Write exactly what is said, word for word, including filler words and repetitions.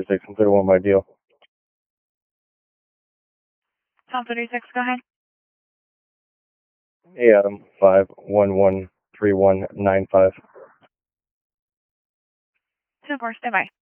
thirty-six, consider one by deal. Tom thirty-six, go ahead. Hey, Adam, five one one three one nine five. two four, stand by.